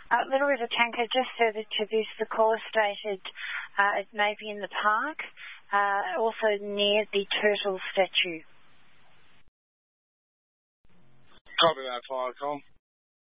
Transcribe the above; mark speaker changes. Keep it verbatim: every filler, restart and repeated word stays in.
Speaker 1: Uh, Little River Tanker, just further to this, the caller stated uh, it may be in the park, uh, also near the turtle statue.
Speaker 2: Copy that, Firecom.